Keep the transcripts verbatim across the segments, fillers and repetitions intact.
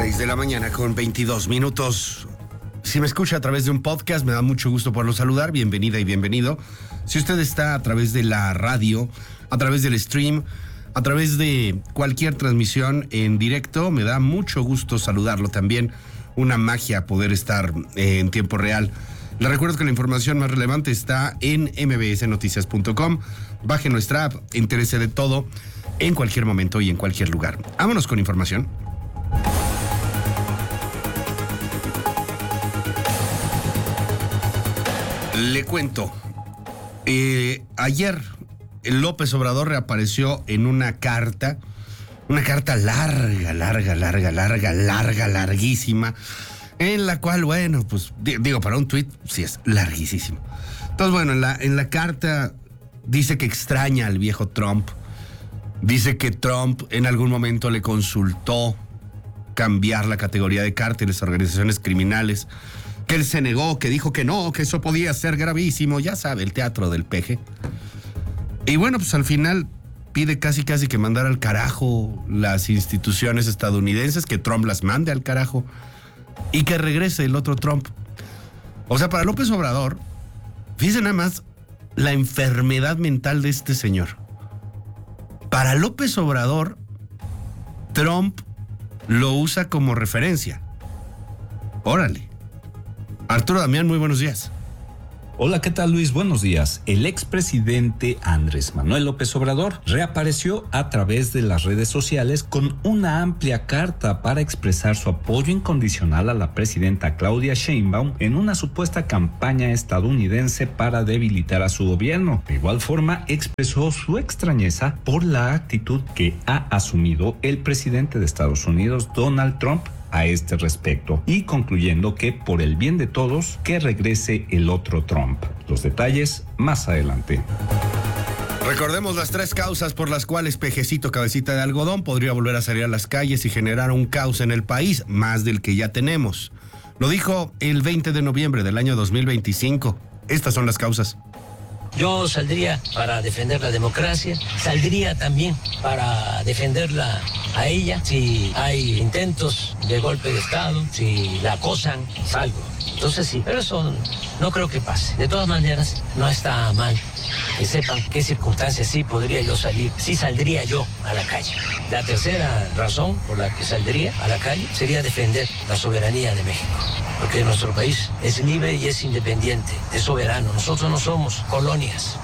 seis de la mañana con veintidós minutos. Si me escucha a través de un podcast, me da mucho gusto poderlo saludar. Bienvenida y bienvenido. Si usted está a través de la radio, a través del stream, a través de cualquier transmisión en directo, me da mucho gusto saludarlo también. Una magia poder estar eh, en tiempo real. Le recuerdo que la información más relevante está en eme be ese noticias punto com. Baje nuestra app, entérese de todo en cualquier momento y en cualquier lugar. Vámonos con información. Le cuento, eh, ayer López Obrador reapareció en una carta, una carta larga, larga, larga, larga, larga, larguísima, en la cual, bueno, pues digo, para un tuit sí es larguísimo. Entonces, bueno, en la, en la carta dice que extraña al viejo Trump, dice que Trump en algún momento le consultó cambiar la categoría de cárteles a organizaciones criminales, que él se negó, que dijo que no, que eso podía ser gravísimo, ya sabe, el teatro del peje. Y bueno, pues al final pide casi casi que mandar al carajo las instituciones estadounidenses, que Trump las mande al carajo y que regrese el otro Trump. O sea, para López Obrador, fíjense nada más la enfermedad mental de este señor. Para López Obrador, Trump lo usa como referencia. Órale. Arturo Damián, muy buenos días. Hola, ¿qué tal, Luis? Buenos días. El expresidente Andrés Manuel López Obrador reapareció a través de las redes sociales con una amplia carta para expresar su apoyo incondicional a la presidenta Claudia Sheinbaum en una supuesta campaña estadounidense para debilitar a su gobierno. De igual forma, expresó su extrañeza por la actitud que ha asumido el presidente de Estados Unidos, Donald Trump, a este respecto, y concluyendo que por el bien de todos, que regrese el otro Trump. Los detalles más adelante. Recordemos las tres causas por las cuales Pejecito Cabecita de Algodón podría volver a salir a las calles y generar un caos en el país, más del que ya tenemos. Lo dijo el veinte de noviembre del año dos mil veinticinco. Estas son las causas. Yo saldría para defender la democracia, saldría también para defenderla a ella. Si hay intentos de golpe de Estado, si la acosan, salgo. Entonces sí, pero eso no creo que pase. De todas maneras, no está mal que sepan qué circunstancias sí podría yo salir, sí saldría yo a la calle. La tercera razón por la que saldría a la calle sería defender la soberanía de México. Porque nuestro país es libre y es independiente, es soberano. Nosotros no somos colonias.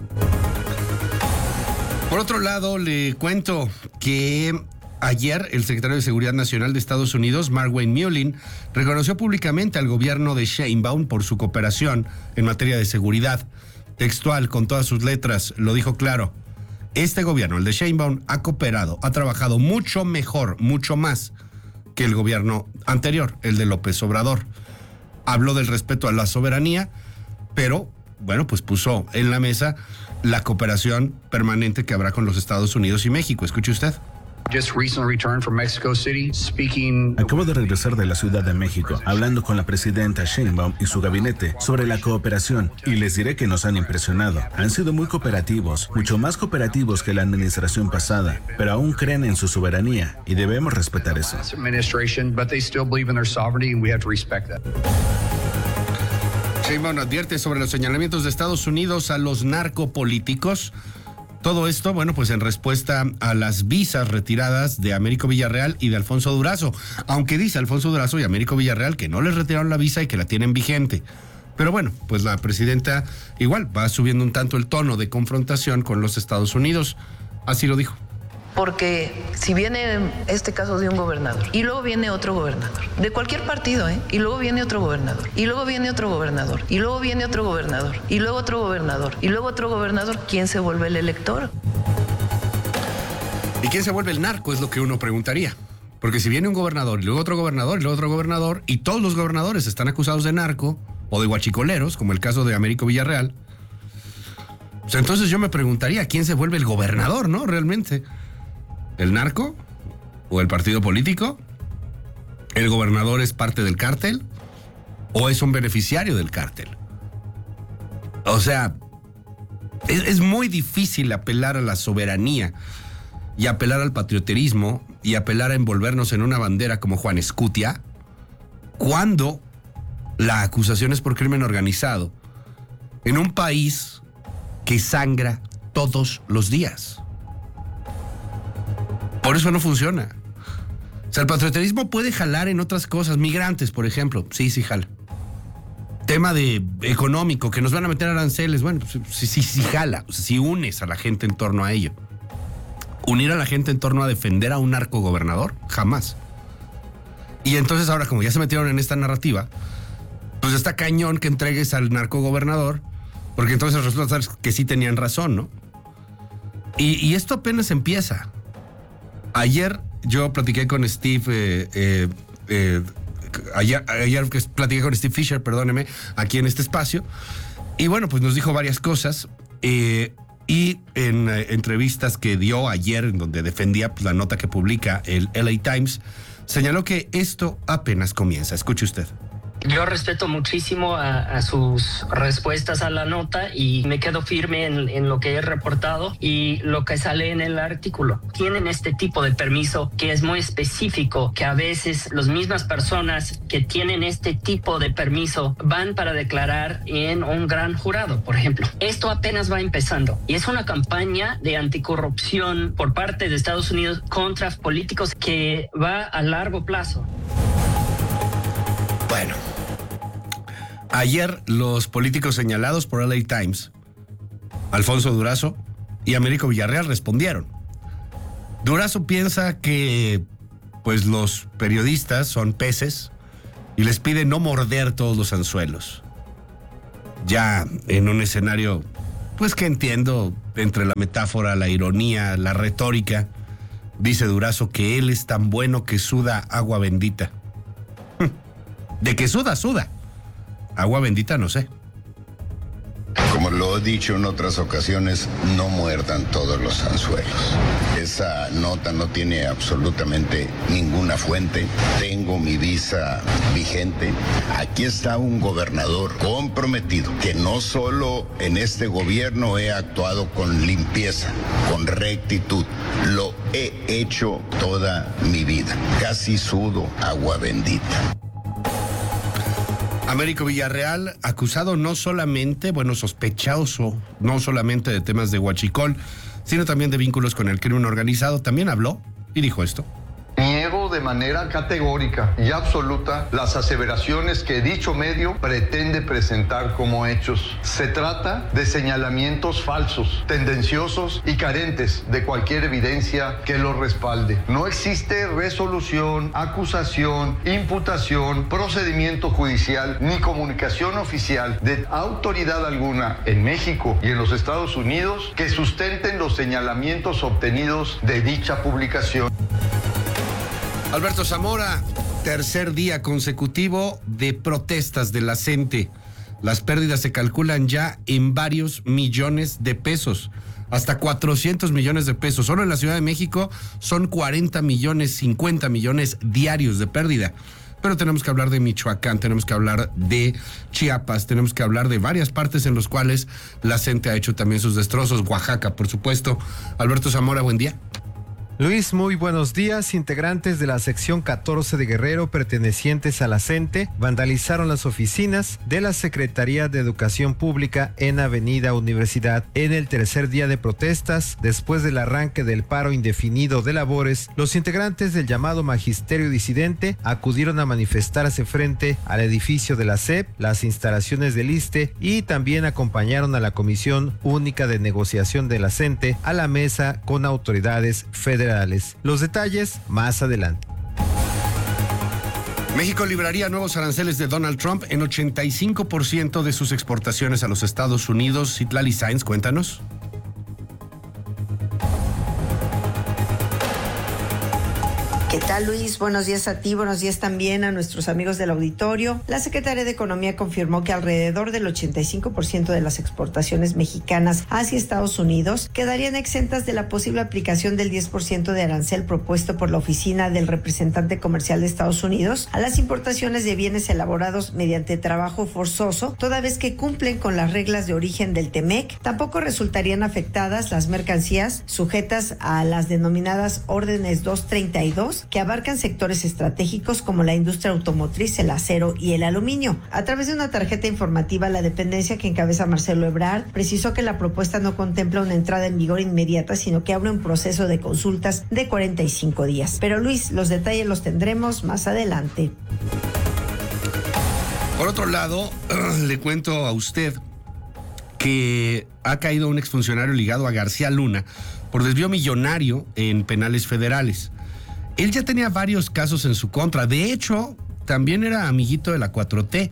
Por otro lado, le cuento que ayer el secretario de Seguridad Nacional de Estados Unidos, Mark Milley, reconoció públicamente al gobierno de Sheinbaum por su cooperación en materia de seguridad. Textual, con todas sus letras, lo dijo claro. Este gobierno, el de Sheinbaum, ha cooperado, ha trabajado mucho mejor, mucho más que el gobierno anterior, el de López Obrador. Habló del respeto a la soberanía, pero, bueno, pues puso en la mesa la cooperación permanente que habrá con los Estados Unidos y México. Escuche usted. Acabo de regresar de la Ciudad de México, hablando con la presidenta Sheinbaum y su gabinete sobre la cooperación, y les diré que nos han impresionado. Han sido muy cooperativos, mucho más cooperativos que la administración pasada, pero aún creen en su soberanía y debemos respetar eso. Sheinbaum advierte sobre los señalamientos de Estados Unidos a los narcopolíticos. Todo esto, bueno, pues en respuesta a las visas retiradas de Américo Villarreal y de Alfonso Durazo. Aunque dice Alfonso Durazo y Américo Villarreal que no les retiraron la visa y que la tienen vigente. Pero bueno, pues la presidenta igual va subiendo un tanto el tono de confrontación con los Estados Unidos. Así lo dijo. Porque si viene este caso de un gobernador y luego viene otro gobernador, de cualquier partido, ¿eh? Y luego viene otro gobernador, y luego viene otro gobernador, y luego viene otro gobernador, y luego otro gobernador, y luego otro gobernador, ¿quién se vuelve el elector? ¿Y quién se vuelve el narco? Es lo que uno preguntaría. Porque si viene un gobernador, y luego otro gobernador, y luego otro gobernador, y todos los gobernadores están acusados de narco o de guachicoleros, como el caso de Américo Villarreal, pues entonces yo me preguntaría, ¿quién se vuelve el gobernador, no? Realmente. ¿El narco? ¿O el partido político? ¿El gobernador es parte del cártel? ¿O es un beneficiario del cártel? O sea, es, es muy difícil apelar a la soberanía y apelar al patrioterismo y apelar a envolvernos en una bandera como Juan Escutia, cuando la acusación es por crimen organizado en un país que sangra todos los días. Por eso no funciona. O sea, el patrioterismo puede jalar en otras cosas. Migrantes, por ejemplo. Sí, sí jala. Tema de económico, que nos van a meter aranceles. Bueno, pues, sí, sí, sí jala. O sea, si unes a la gente en torno a ello. Unir a la gente en torno a defender a un narcogobernador, jamás. Y entonces ahora, como ya se metieron en esta narrativa, pues está cañón que entregues al narcogobernador, porque entonces resulta que sí tenían razón, ¿no? Y, y esto apenas empieza. Ayer yo platiqué con Steve, eh, eh, eh, ayer, ayer platiqué con Steve Fisher, perdóneme, aquí en este espacio, y bueno, pues nos dijo varias cosas, eh, y en eh, entrevistas que dio ayer, en donde defendía pues, la nota que publica el L A Times, señaló que esto apenas comienza. Escuche usted. Yo respeto muchísimo a, a sus respuestas a la nota y me quedo firme en, en lo que he reportado y lo que sale en el artículo. Tienen este tipo de permiso que es muy específico, que a veces las mismas personas que tienen este tipo de permiso van para declarar en un gran jurado, por ejemplo. Esto apenas va empezando y es una campaña de anticorrupción por parte de Estados Unidos contra políticos que va a largo plazo. Bueno, ayer los políticos señalados por L A Times, Alfonso Durazo y Américo Villarreal, respondieron. Durazo piensa que pues los periodistas son peces y les pide no morder todos los anzuelos. Ya en un escenario, pues que entiendo, entre la metáfora, la ironía, la retórica, dice Durazo que él es tan bueno que suda agua bendita. De que suda, suda. Agua bendita, no sé. Como lo he dicho en otras ocasiones, no muerdan todos los anzuelos. Esa nota no tiene absolutamente ninguna fuente. Tengo mi visa vigente. Aquí está un gobernador comprometido, que no solo en este gobierno he actuado con limpieza, con rectitud. Lo he hecho toda mi vida. Casi sudo agua bendita. Américo Villarreal, acusado no solamente, bueno, sospechoso, no solamente de temas de huachicol, sino también de vínculos con el crimen organizado, también habló y dijo esto. Niego de manera categórica y absoluta las aseveraciones que dicho medio pretende presentar como hechos. Se trata de señalamientos falsos, tendenciosos y carentes de cualquier evidencia que los respalde. No existe resolución, acusación, imputación, procedimiento judicial ni comunicación oficial de autoridad alguna en México y en los Estados Unidos que sustenten los señalamientos obtenidos de dicha publicación. Alberto Zamora, tercer día consecutivo de protestas de la CENTE. Las pérdidas se calculan ya en varios millones de pesos, hasta cuatrocientos millones de pesos. Solo en la Ciudad de México son cuarenta millones, cincuenta millones diarios de pérdida. Pero tenemos que hablar de Michoacán, tenemos que hablar de Chiapas, tenemos que hablar de varias partes en las cuales la CENTE ha hecho también sus destrozos. Oaxaca, por supuesto. Alberto Zamora, buen día. Luis, muy buenos días. Integrantes de la sección catorce de Guerrero pertenecientes a la CENTE vandalizaron las oficinas de la Secretaría de Educación Pública en Avenida Universidad. En el tercer día de protestas, después del arranque del paro indefinido de labores, los integrantes del llamado Magisterio Disidente acudieron a manifestarse frente al edificio de la S E P, las instalaciones del ISSSTE y también acompañaron a la Comisión Única de Negociación de la CENTE a la mesa con autoridades federales. Los detalles más adelante. México libraría nuevos aranceles de Donald Trump en ochenta y cinco por ciento de sus exportaciones a los Estados Unidos. Citlali Sáenz, cuéntanos. ¿Qué tal, Luis? Buenos días a ti, buenos días también a nuestros amigos del auditorio. La Secretaría de Economía confirmó que alrededor del ochenta y cinco por ciento de las exportaciones mexicanas hacia Estados Unidos quedarían exentas de la posible aplicación del diez por ciento de arancel propuesto por la Oficina del Representante Comercial de Estados Unidos a las importaciones de bienes elaborados mediante trabajo forzoso, toda vez que cumplen con las reglas de origen del T M E C. Tampoco resultarían afectadas las mercancías sujetas a las denominadas órdenes doscientos treinta y dos, que abarcan sectores estratégicos como la industria automotriz, el acero y el aluminio. A través de una tarjeta informativa, la dependencia que encabeza Marcelo Ebrard precisó que la propuesta no contempla una entrada en vigor inmediata, sino que abre un proceso de consultas de cuarenta y cinco días. Pero Luis, los detalles los tendremos más adelante. Por otro lado, le cuento a usted que ha caído un exfuncionario ligado a García Luna por desvío millonario en penales federales. Él ya tenía varios casos en su contra. De hecho, también era amiguito de la cuatro T.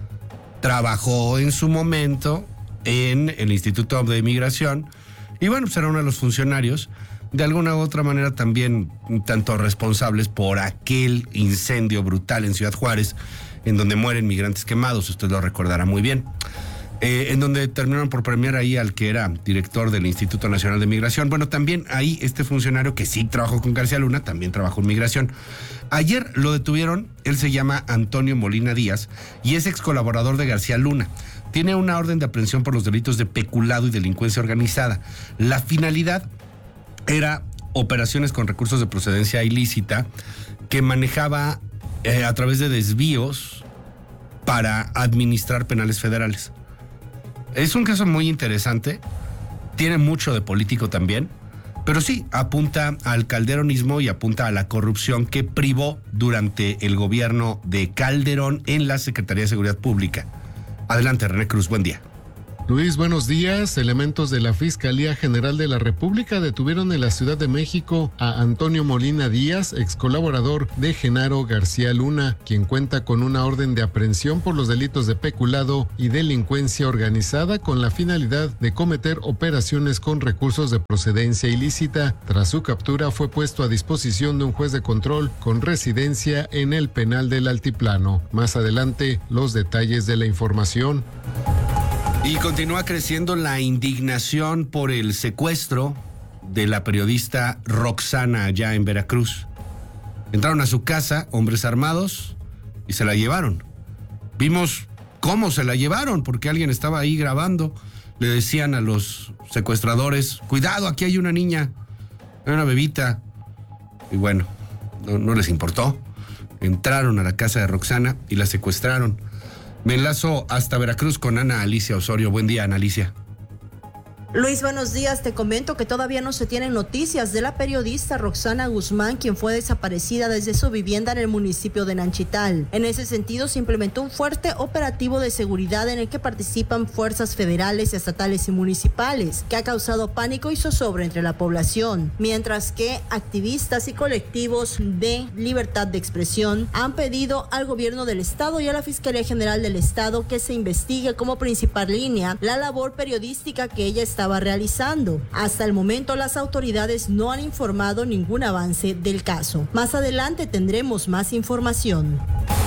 Trabajó en su momento en el Instituto de Migración y bueno, pues era uno de los funcionarios, de alguna u otra manera también tanto responsables por aquel incendio brutal en Ciudad Juárez, en donde mueren migrantes quemados, usted lo recordará muy bien. Eh, en donde terminaron por premiar ahí al que era director del Instituto Nacional de Migración. Bueno, también ahí este funcionario que sí trabajó con García Luna, también trabajó en Migración. Ayer lo detuvieron, él se llama Antonio Molina Díaz y es ex colaborador de García Luna. Tiene una orden de aprehensión por los delitos de peculado y delincuencia organizada. La finalidad era operaciones con recursos de procedencia ilícita que manejaba eh, a través de desvíos para administrar penales federales. Es un caso muy interesante, tiene mucho de político también, pero sí, apunta al calderonismo y apunta a la corrupción que privó durante el gobierno de Calderón en la Secretaría de Seguridad Pública. Adelante, René Cruz, buen día. Luis, buenos días. Elementos de la Fiscalía General de la República detuvieron en la Ciudad de México a Antonio Molina Díaz, ex colaborador de Genaro García Luna, quien cuenta con una orden de aprehensión por los delitos de peculado y delincuencia organizada con la finalidad de cometer operaciones con recursos de procedencia ilícita. Tras su captura fue puesto a disposición de un juez de control con residencia en el penal del Altiplano. Más adelante, los detalles de la información. Y continúa creciendo la indignación por el secuestro de la periodista Roxana allá en Veracruz. Entraron a su casa hombres armados y se la llevaron. Vimos cómo se la llevaron porque alguien estaba ahí grabando. Le decían a los secuestradores, cuidado, aquí hay una niña, hay una bebita. Y bueno, no, no les importó. Entraron a la casa de Roxana y la secuestraron. Me enlazo hasta Veracruz con Ana Alicia Osorio. Buen día, Ana Alicia. Luis, buenos días. Te comento que todavía no se tienen noticias de la periodista Roxana Guzmán, quien fue desaparecida desde su vivienda en el municipio de Nanchital. En ese sentido, se implementó un fuerte operativo de seguridad en el que participan fuerzas federales, estatales y municipales, que ha causado pánico y zozobra entre la población, mientras que activistas y colectivos de libertad de expresión han pedido al gobierno del estado y a la Fiscalía General del Estado que se investigue como principal línea la labor periodística que ella estaba realizando. Hasta el momento, las autoridades no han informado ningún avance del caso. Más adelante tendremos más información.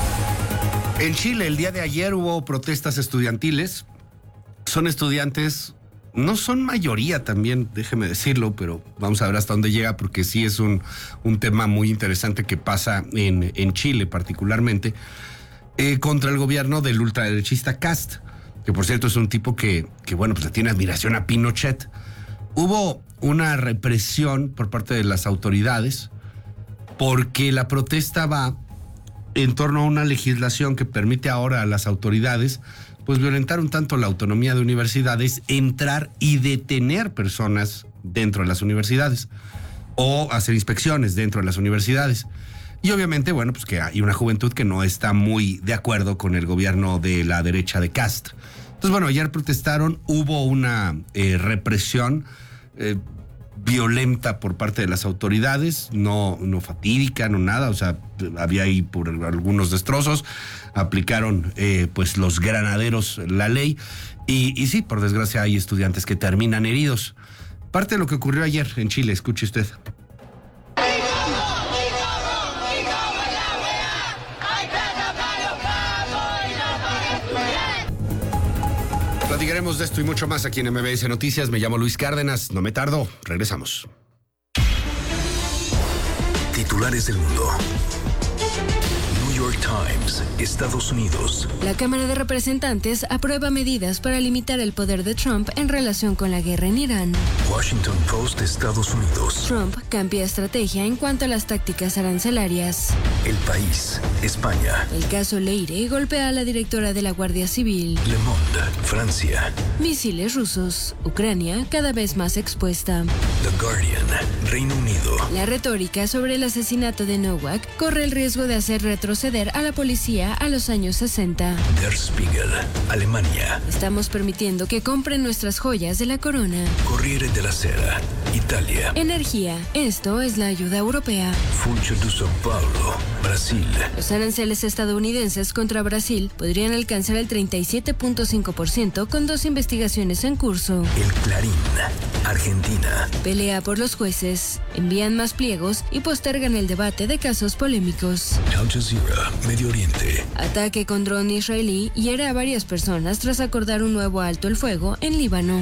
En Chile, el día de ayer hubo protestas estudiantiles. Son estudiantes, no son mayoría también, déjeme decirlo, pero vamos a ver hasta dónde llega, porque sí es un, un tema muy interesante que pasa en, en Chile particularmente, eh, contra el gobierno del ultraderechista Kast, que por cierto es un tipo que, que bueno, pues le tiene admiración a Pinochet. Hubo una represión por parte de las autoridades porque la protesta va en torno a una legislación que permite ahora a las autoridades pues violentar un tanto la autonomía de universidades, entrar y detener personas dentro de las universidades o hacer inspecciones dentro de las universidades. Y obviamente, bueno, pues que hay una juventud que no está muy de acuerdo con el gobierno de la derecha de Kast. Entonces, bueno, ayer protestaron, hubo una eh, represión eh, violenta por parte de las autoridades, no, no fatídica, no nada, o sea, había ahí por algunos destrozos, aplicaron eh, pues los granaderos la ley y, y sí, por desgracia hay estudiantes que terminan heridos. Parte de lo que ocurrió ayer en Chile, escuche usted. Platicaremos de esto y mucho más aquí en M B S Noticias. Me llamo Luis Cárdenas, no me tardo, regresamos. Titulares del mundo. New York Times, Estados Unidos. La Cámara de Representantes aprueba medidas para limitar el poder de Trump en relación con la guerra en Irán. Washington Post, Estados Unidos. Trump cambia estrategia en cuanto a las tácticas arancelarias. El País, España. El caso Leire golpea a la directora de la Guardia Civil. Le Monde, Francia. Misiles rusos. Ucrania cada vez más expuesta. The Guardian, Reino Unido. La retórica sobre el asesinato de Nowak corre el riesgo de hacer retroceder a la policía a los años sesenta. Der Spiegel, Alemania. Estamos permitiendo que compren nuestras joyas de la corona. Corriere della Sera, Italia. Energía. Esto es la ayuda europea. Funcho de São Paulo, Brasil. Los aranceles estadounidenses contra Brasil podrían alcanzar el treinta y siete punto cinco por ciento con dos investigaciones en curso. El Clarín, Argentina. Pelea por los jueces. Envían más pliegos y postergan el debate de casos polémicos. Al Jazeera, Medio Oriente. Ataque con dron israelí hiere a varias personas tras acordar un nuevo alto el fuego en Líbano.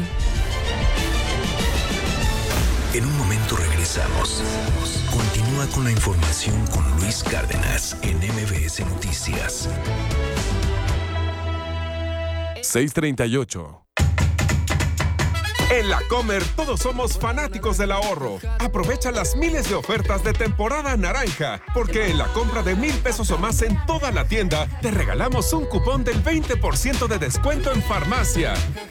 En un momento regresamos. Continúa con la información con Luis Cárdenas en M B S Noticias. seis treinta y ocho. En La Comer todos somos fanáticos del ahorro. Aprovecha las miles de ofertas de temporada naranja, porque en la compra de mil pesos o más en toda la tienda, te regalamos un cupón del veinte por ciento de descuento en farmacia.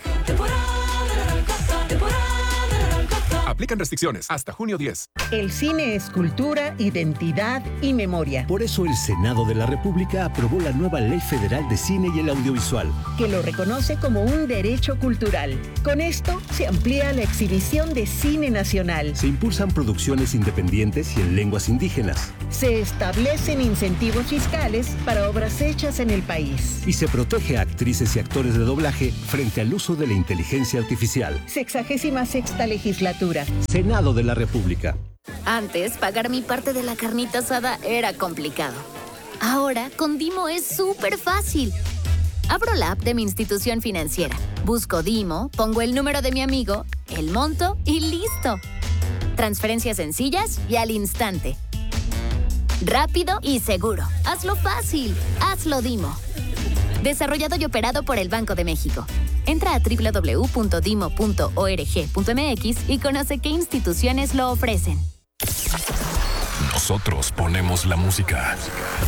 Aplican restricciones hasta junio diez. El cine es cultura, identidad y memoria. Por eso el Senado de la República aprobó la nueva Ley Federal de Cine y el Audiovisual, que lo reconoce como un derecho cultural. Con esto se amplía la exhibición de cine nacional. Se impulsan producciones independientes y en lenguas indígenas. Se establecen incentivos fiscales para obras hechas en el país. Y se protege a actrices y actores de doblaje frente al uso de la inteligencia artificial. Sexagésima sexta legislatura. Senado de la República. Antes, pagar mi parte de la carnita asada era complicado. Ahora, con Dimo es súper fácil. Abro la app de mi institución financiera, busco Dimo, pongo el número de mi amigo, el monto y listo. Transferencias sencillas y al instante. Rápido y seguro. Hazlo fácil. Hazlo Dimo. Desarrollado y operado por el Banco de México. Entra a doble u doble u doble u punto dimo punto org punto m x y conoce qué instituciones lo ofrecen. Nosotros ponemos la música.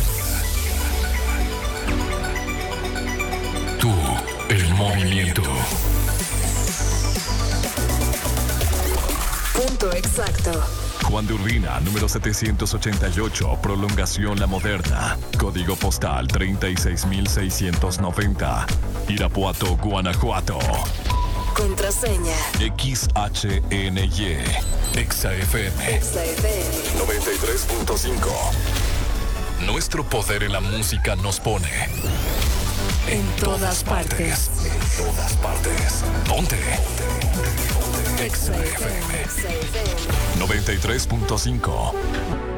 Tú, el movimiento. Punto exacto. Juan de Urbina, número setecientos ochenta y ocho, Prolongación La Moderna. Código postal treinta y seis mil seiscientos noventa. Irapuato, Guanajuato. Contraseña. X H N Y. Exa F M. Exa F M. noventa y tres punto cinco. Nuestro poder en la música nos pone en todas partes. En todas partes. Ponte. Exa F M. noventa y tres punto cinco.